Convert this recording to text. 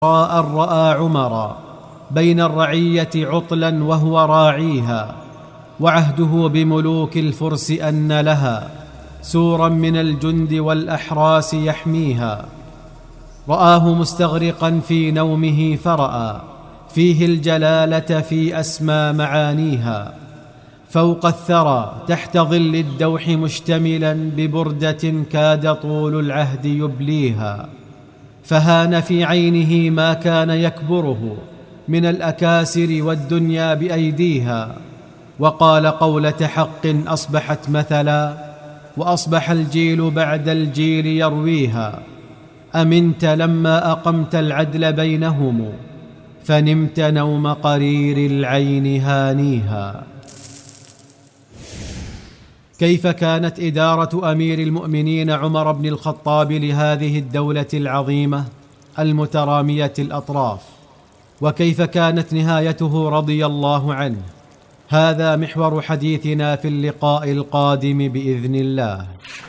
أن رأى عمرا بين الرعية عطلا وهو راعيها، وعهده بملوك الفرس أن لها سورا من الجند والأحراس يحميها. رآه مستغرقا في نومه فرأى فيه الجلالة في أسمى معانيها، فوق الثرى تحت ظل الدوح مشتملا ببردة كاد طول العهد يبليها. فهان في عينه ما كان يكبره من الأكاسر والدنيا بأيديها، وقال قولة حق أصبحت مثلا، وأصبح الجيل بعد الجيل يرويها. أمنت لما أقمت العدل بينهم، فنمت نوم قرير العين هانيها. كيف كانت إدارة أمير المؤمنين عمر بن الخطاب لهذه الدولة العظيمة المترامية الأطراف، وكيف كانت نهايته رضي الله عنه؟ هذا محور حديثنا في اللقاء القادم بإذن الله.